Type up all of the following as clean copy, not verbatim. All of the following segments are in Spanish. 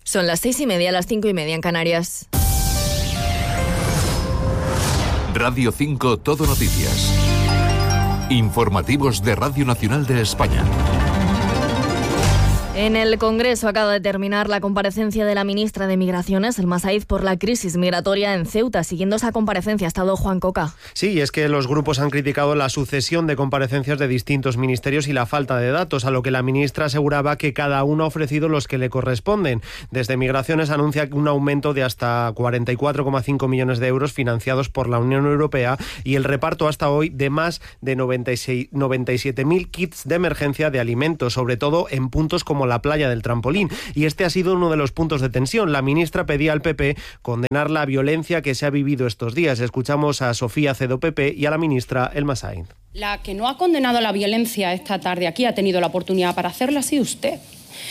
Son las 6:30, las 5:30 en Canarias. Radio 5 Todo Noticias. Informativos de Radio Nacional de España. En el Congreso acaba de terminar la comparecencia de la ministra de Migraciones, Elma Saíz, por la crisis migratoria en Ceuta. Siguiendo esa comparecencia ha estado Juan Coca. Sí, es que los grupos han criticado la sucesión de comparecencias de distintos ministerios y la falta de datos, a lo que la ministra aseguraba que cada uno ha ofrecido los que le corresponden. Desde Migraciones anuncia un aumento de hasta 44,5 millones de euros financiados por la Unión Europea y el reparto hasta hoy de más de 97.000 kits de emergencia de alimentos, sobre todo en puntos como la playa del Trampolín. Y este ha sido uno de los puntos de tensión. La ministra pedía al PP condenar la violencia que se ha vivido estos días. Escuchamos a Sofía Cedo PP y a la ministra Elma Saíz. La que no ha condenado la violencia esta tarde aquí, ha tenido la oportunidad para hacerlo, ha sido usted.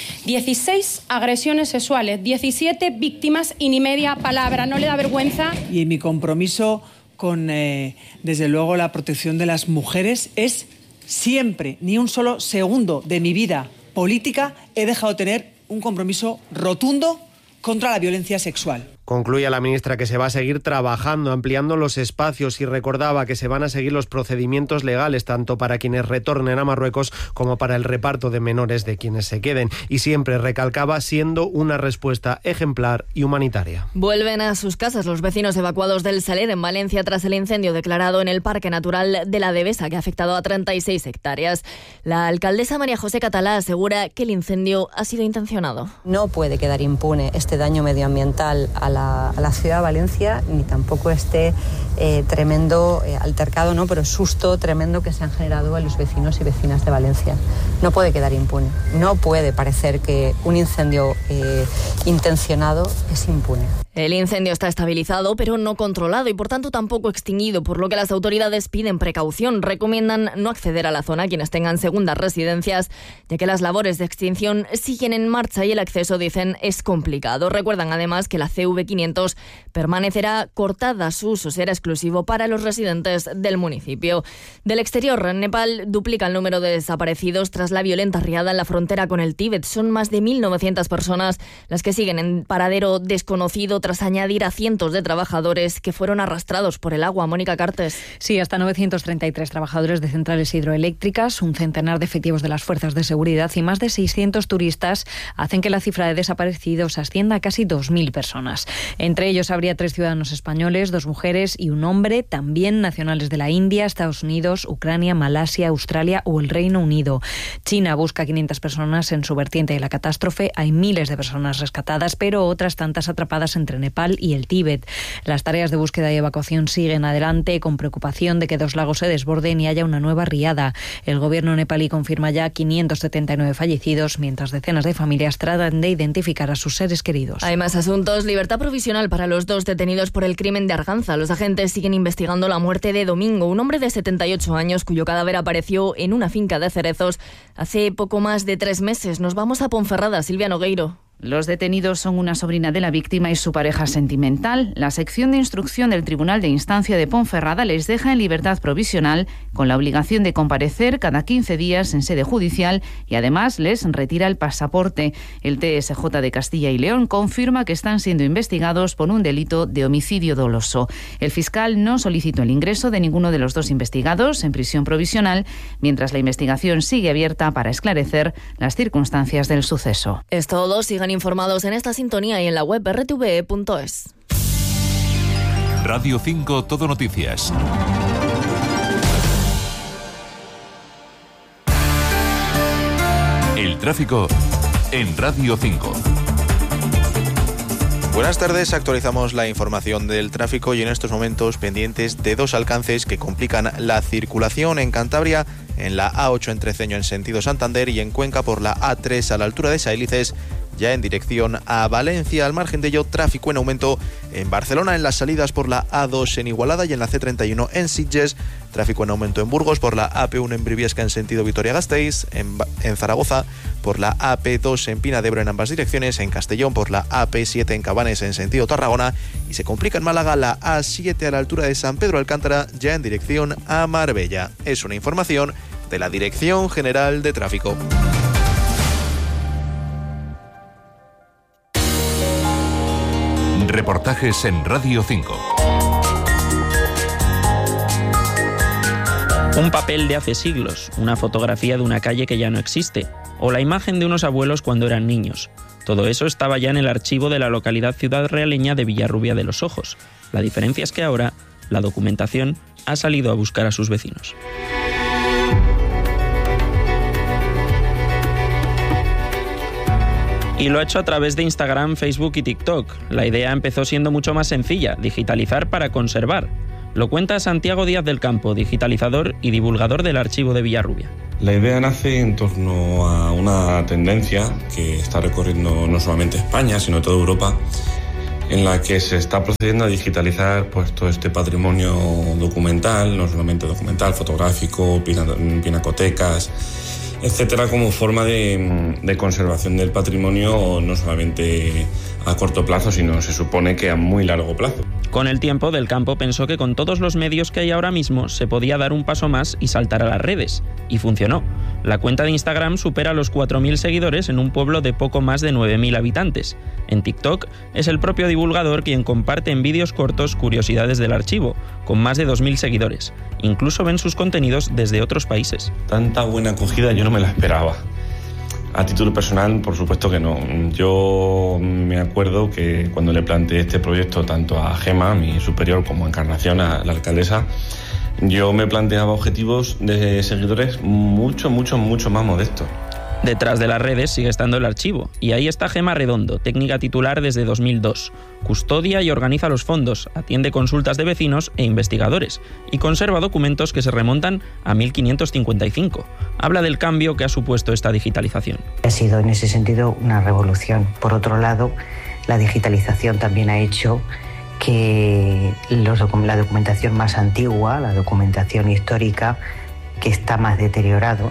16 agresiones sexuales, 17 víctimas y ni media palabra. ¿No le da vergüenza? Y mi compromiso con, desde luego, la protección de las mujeres es siempre, ni un solo segundo de mi vida política he dejado de tener un compromiso rotundo contra la violencia sexual. Concluye la ministra que se va a seguir trabajando, ampliando los espacios, y recordaba que se van a seguir los procedimientos legales tanto para quienes retornen a Marruecos como para el reparto de menores de quienes se queden. Y siempre recalcaba siendo una respuesta ejemplar y humanitaria. Vuelven a sus casas los vecinos evacuados del Saler en Valencia tras el incendio declarado en el Parque Natural de la Devesa, que ha afectado a 36 hectáreas. La alcaldesa María José Catalá asegura que el incendio ha sido intencionado. No puede quedar impune este daño medioambiental a la ciudad de Valencia, ni tampoco este tremendo altercado, ¿no?, pero susto tremendo que se han generado a los vecinos y vecinas de Valencia. No puede quedar impune. No puede parecer que un incendio intencionado es impune. El incendio está estabilizado, pero no controlado y por tanto tampoco extinguido, por lo que las autoridades piden precaución. Recomiendan no acceder a la zona quienes tengan segundas residencias, ya que las labores de extinción siguen en marcha y el acceso, dicen, es complicado. Recuerdan además que la CV500 permanecerá cortada, su uso será exclusivo para los residentes del municipio. Del exterior, Nepal duplica el número de desaparecidos tras la violenta riada en la frontera con el Tíbet. Son más de 1.900 personas las que siguen en paradero desconocido, tras añadir a cientos de trabajadores que fueron arrastrados por el agua. Mónica Cartes. Sí, hasta 933 trabajadores de centrales hidroeléctricas, un centenar de efectivos de las fuerzas de seguridad y más de 600 turistas hacen que la cifra de desaparecidos ascienda a casi 2.000 personas. Entre ellos habría 3 ciudadanos españoles, 2 mujeres y un hombre, también nacionales de la India, Estados Unidos, Ucrania, Malasia, Australia o el Reino Unido. China busca 500 personas en su vertiente de la catástrofe. Hay miles de personas rescatadas, pero otras tantas atrapadas entre Nepal y el Tíbet. Las tareas de búsqueda y evacuación siguen adelante, con preocupación de que 2 lagos se desborden y haya una nueva riada. El gobierno nepalí confirma ya 579 fallecidos, mientras decenas de familias tratan de identificar a sus seres queridos. Hay más asuntos. Libertad provisional para los 2 detenidos por el crimen de Arganza. Los agentes siguen investigando la muerte de Domingo, un hombre de 78 años cuyo cadáver apareció en una finca de Cerezos hace poco más de 3 meses. Nos vamos a Ponferrada. Silvia Nogueiro. Los detenidos son una sobrina de la víctima y su pareja sentimental. La sección de instrucción del Tribunal de Instancia de Ponferrada les deja en libertad provisional con la obligación de comparecer cada 15 días en sede judicial y además les retira el pasaporte. El TSJ de Castilla y León confirma que están siendo investigados por un delito de homicidio doloso. El fiscal no solicitó el ingreso de ninguno de los 2 investigados en prisión provisional, mientras la investigación sigue abierta para esclarecer las circunstancias del suceso. Es todo. Sigan informados en esta sintonía y en la web rtve.es. Radio 5 Todo Noticias. El tráfico en Radio 5. Buenas tardes, actualizamos la información del tráfico y en estos momentos pendientes de 2 alcances que complican la circulación en Cantabria, en la A8 entre Ceño en sentido Santander y en Cuenca por la A3 a la altura de Saélices, ya en dirección a Valencia. Al margen de ello, tráfico en aumento en Barcelona en las salidas por la A2 en Igualada y en la C31 en Sitges. Tráfico en aumento en Burgos por la AP1 en Briviesca en sentido Vitoria-Gasteiz. En Zaragoza por la AP2 en Pina de Ebro en ambas direcciones. En Castellón por la AP7 en Cabanes en sentido Tarragona. Y se complica en Málaga la A7 a la altura de San Pedro Alcántara, ya en dirección a Marbella. Es una información de la Dirección General de Tráfico. reportajes en Radio 5. Un papel de hace siglos, una fotografía de una calle que ya no existe, o la imagen de unos abuelos cuando eran niños. Todo eso estaba ya en el archivo de la localidad ciudadrealeña de Villarrubia de los Ojos. La diferencia es que ahora la documentación ha salido a buscar a sus vecinos. Y lo ha hecho a través de Instagram, Facebook y TikTok. La idea empezó siendo mucho más sencilla, digitalizar para conservar. Lo cuenta Santiago Díaz del Campo, digitalizador y divulgador del archivo de Villarrubia. La idea nace en torno a una tendencia que está recorriendo no solamente España, sino toda Europa, en la que se está procediendo a digitalizar pues, todo este patrimonio documental, no solamente documental, fotográfico, pinacotecas, etcétera, como forma de conservación del patrimonio, no solamente a corto plazo, sino se supone que a muy largo plazo. Con el tiempo, Del Campo pensó que con todos los medios que hay ahora mismo se podía dar un paso más y saltar a las redes. Y funcionó. La cuenta de Instagram supera los 4.000 seguidores en un pueblo de poco más de 9.000 habitantes. En TikTok es el propio divulgador quien comparte en vídeos cortos curiosidades del archivo, con más de 2.000 seguidores. Incluso ven sus contenidos desde otros países. Tanta buena acogida yo no me la esperaba. A título personal, por supuesto que no. Yo me acuerdo que cuando le planteé este proyecto tanto a Gema, mi superior, como a Encarnación, a la alcaldesa, yo me planteaba objetivos de seguidores mucho más modestos. Detrás de las redes sigue estando el archivo, y ahí está Gema Redondo, técnica titular desde 2002. Custodia y organiza los fondos, atiende consultas de vecinos e investigadores, y conserva documentos que se remontan a 1555. Habla del cambio que ha supuesto esta digitalización. Ha sido en ese sentido una revolución. Por otro lado, la digitalización también ha hecho que la documentación más antigua, la documentación histórica, que está más deteriorada,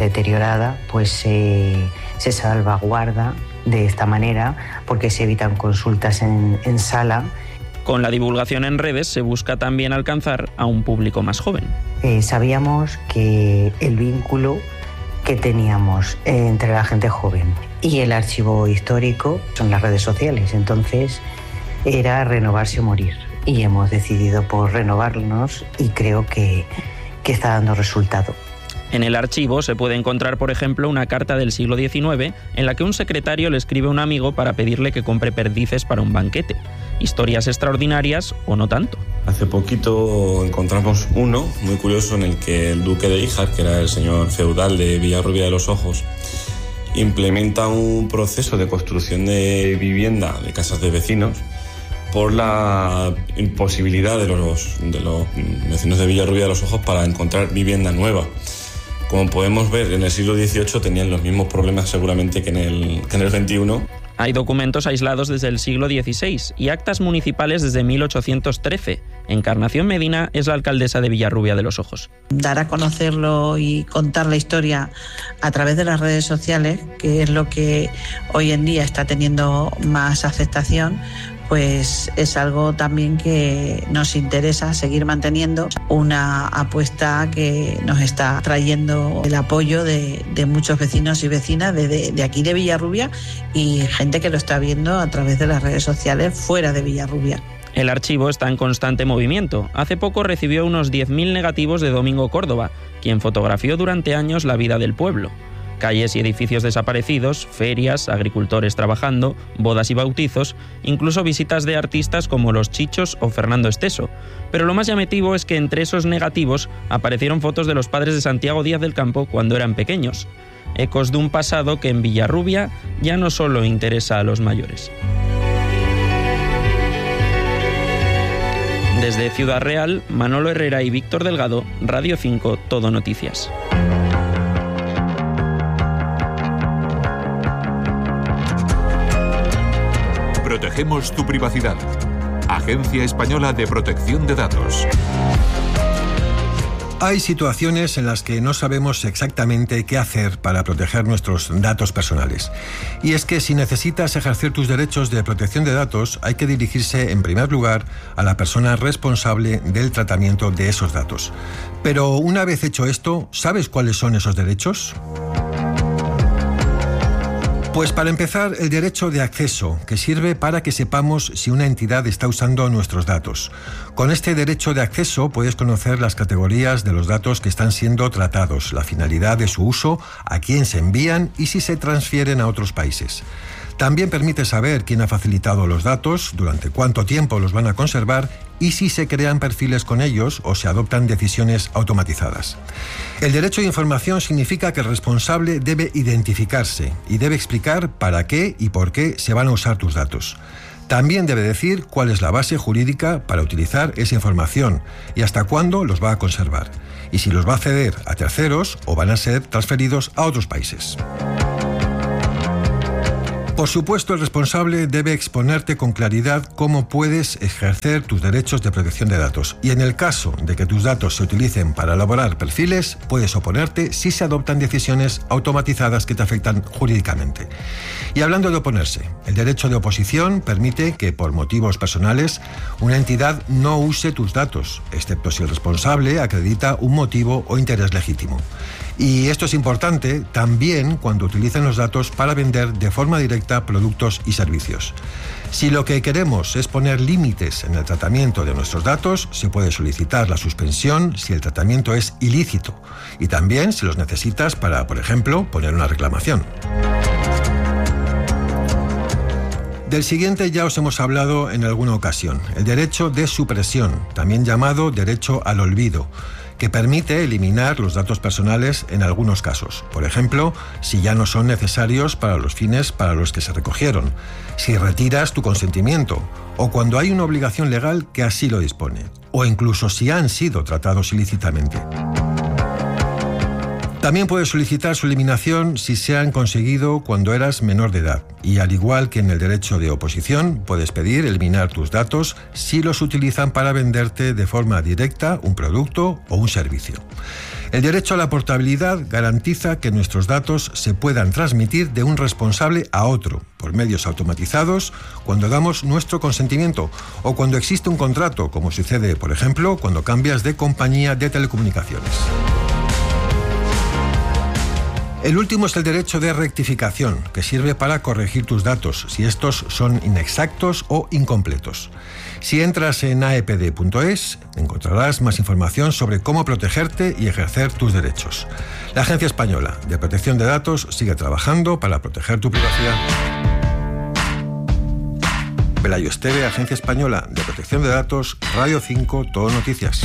pues se salvaguarda de esta manera porque se evitan consultas en sala. Con la divulgación en redes se busca también alcanzar a un público más joven. Sabíamos que el vínculo que teníamos entre la gente joven y el archivo histórico son las redes sociales, entonces era renovarse o morir. Y hemos decidido por renovarnos y creo que está dando resultado. En el archivo se puede encontrar, por ejemplo, una carta del siglo XIX en la que un secretario le escribe a un amigo para pedirle que compre perdices para un banquete. Historias extraordinarias o no tanto. Hace poquito encontramos uno muy curioso en el que el duque de Híjar, que era el señor feudal de Villarrubia de los Ojos, implementa un proceso de construcción de vivienda, de casas de vecinos, por la imposibilidad de los vecinos de Villarrubia de los Ojos para encontrar vivienda nueva. Como podemos ver, en el siglo XVIII tenían los mismos problemas seguramente que en el XXI. Hay documentos aislados desde el siglo XVI y actas municipales desde 1813. Encarnación Medina es la alcaldesa de Villarrubia de los Ojos. Dar a conocerlo y contar la historia a través de las redes sociales, que es lo que hoy en día está teniendo más aceptación, pues es algo también que nos interesa seguir manteniendo, una apuesta que nos está trayendo el apoyo de muchos vecinos y vecinas de aquí de Villarrubia y gente que lo está viendo a través de las redes sociales fuera de Villarrubia. El archivo está en constante movimiento. Hace poco recibió unos 10.000 negativos de Domingo Córdoba, quien fotografió durante años la vida del pueblo. Calles y edificios desaparecidos, ferias, agricultores trabajando, bodas y bautizos, incluso visitas de artistas como Los Chichos o Fernando Esteso. Pero lo más llamativo es que entre esos negativos aparecieron fotos de los padres de Santiago Díaz del Campo cuando eran pequeños. Ecos de un pasado que en Villarrubia ya no solo interesa a los mayores. Desde Ciudad Real, Manolo Herrera y Víctor Delgado, Radio 5, Todo Noticias. Protegemos tu privacidad. Agencia Española de Protección de Datos. Hay situaciones en las que no sabemos exactamente qué hacer para proteger nuestros datos personales. Y es que si necesitas ejercer tus derechos de protección de datos, hay que dirigirse en primer lugar a la persona responsable del tratamiento de esos datos. Pero una vez hecho esto, ¿sabes cuáles son esos derechos? Pues para empezar, el derecho de acceso, que sirve para que sepamos si una entidad está usando nuestros datos. Con este derecho de acceso puedes conocer las categorías de los datos que están siendo tratados, la finalidad de su uso, a quién se envían y si se transfieren a otros países. También permite saber quién ha facilitado los datos, durante cuánto tiempo los van a conservar y si se crean perfiles con ellos o se adoptan decisiones automatizadas. El derecho de información significa que el responsable debe identificarse y debe explicar para qué y por qué se van a usar tus datos. También debe decir cuál es la base jurídica para utilizar esa información y hasta cuándo los va a conservar, y si los va a ceder a terceros o van a ser transferidos a otros países. Por supuesto, el responsable debe exponerte con claridad cómo puedes ejercer tus derechos de protección de datos. Y en el caso de que tus datos se utilicen para elaborar perfiles, puedes oponerte si se adoptan decisiones automatizadas que te afectan jurídicamente. Y hablando de oponerse, el derecho de oposición permite que, por motivos personales, una entidad no use tus datos, excepto si el responsable acredita un motivo o interés legítimo. Y esto es importante también cuando utilicen los datos para vender de forma directa productos y servicios. Si lo que queremos es poner límites en el tratamiento de nuestros datos, se puede solicitar la suspensión si el tratamiento es ilícito y también si los necesitas para, por ejemplo, poner una reclamación. Del siguiente ya os hemos hablado en alguna ocasión, el derecho de supresión, también llamado derecho al olvido, que permite eliminar los datos personales en algunos casos. Por ejemplo, si ya no son necesarios para los fines para los que se recogieron, si retiras tu consentimiento, o cuando hay una obligación legal que así lo dispone, o incluso si han sido tratados ilícitamente. También puedes solicitar su eliminación si se han conseguido cuando eras menor de edad. Y al igual que en el derecho de oposición, puedes pedir eliminar tus datos si los utilizan para venderte de forma directa un producto o un servicio. El derecho a la portabilidad garantiza que nuestros datos se puedan transmitir de un responsable a otro, por medios automatizados, cuando damos nuestro consentimiento o cuando existe un contrato, como sucede, por ejemplo, cuando cambias de compañía de telecomunicaciones. El último es el derecho de rectificación, que sirve para corregir tus datos si estos son inexactos o incompletos. Si entras en aepd.es, encontrarás más información sobre cómo protegerte y ejercer tus derechos. La Agencia Española de Protección de Datos sigue trabajando para proteger tu privacidad. Pelayo Esteve, Agencia Española de Protección de Datos, Radio 5, Todo Noticias.